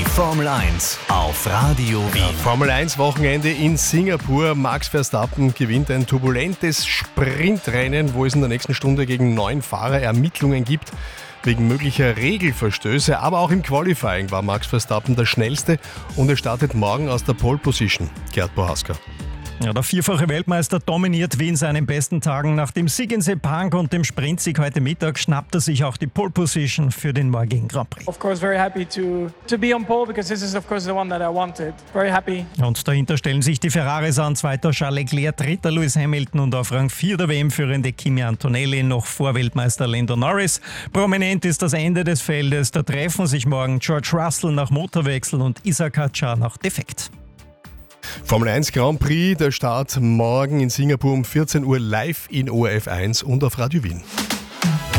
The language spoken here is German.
Formel 1 auf Radio Wien. Formel 1 Wochenende in Singapur. Max Verstappen gewinnt ein turbulentes Sprintrennen, wo es in der nächsten Stunde gegen 9 Fahrer Ermittlungen gibt wegen möglicher Regelverstöße. Aber auch im Qualifying war Max Verstappen der Schnellste und er startet morgen aus der Pole Position. Gerd Bohaska. Ja, der vierfache Weltmeister dominiert wie in seinen besten Tagen. Nach dem Sieg in Sepang und dem Sprintsieg heute Mittag schnappt er sich auch die Pole Position für den morgigen Grand Prix. Of course, very happy to be on pole because this is of course the one that I wanted. Very happy. Und dahinter stellen sich die Ferraris an. Zweiter Charles Leclerc, dritter Lewis Hamilton und auf Rang 4 der WM-führende Kimi Antonelli, noch vor Weltmeister Lando Norris. Prominent ist das Ende des Feldes. Da treffen sich morgen George Russell nach Motorwechsel und Isaac Hadjar nach Defekt. Formel 1 Grand Prix, der Start morgen in Singapur um 14 Uhr live in ORF 1 und auf Radio Wien.